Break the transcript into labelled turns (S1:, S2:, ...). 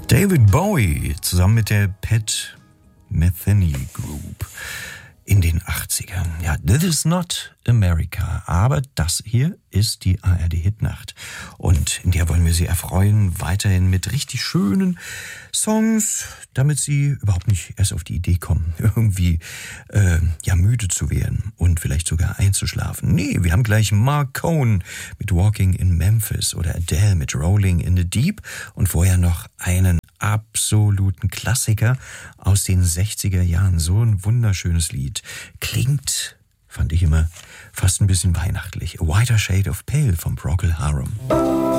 S1: David Bowie zusammen mit der Pat Metheny Group in den 80ern. Ja, This is not America, aber das hier ist die ARD-Hitnacht. Und in der wollen wir Sie erfreuen, weiterhin mit richtig schönen Songs, damit Sie überhaupt nicht erst auf die Idee kommen, irgendwie müde zu werden und vielleicht sogar einzuschlafen. Nee, wir haben gleich Mark Cohn mit Walking in Memphis oder Adele mit Rolling in the Deep und vorher noch einen absoluten Klassiker aus den 60er Jahren. So ein wunderschönes Lied. Klingt, fand ich immer, fast ein bisschen weihnachtlich. A Whiter Shade of Pale von Procol Harum.